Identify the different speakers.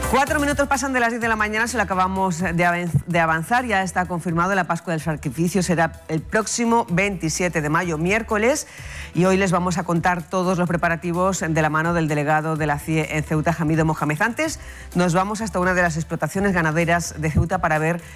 Speaker 1: 4 minutos pasan de las 10 de la mañana, se lo acabamos de avanzar, ya está confirmado, la Pascua del Sacrificio será el próximo 27 de mayo, miércoles, y hoy les vamos a contar todos los preparativos de la mano del delegado de la CIE en Ceuta, Hamido Mohamed. Antes nos vamos hasta una de las explotaciones ganaderas de Ceuta para ver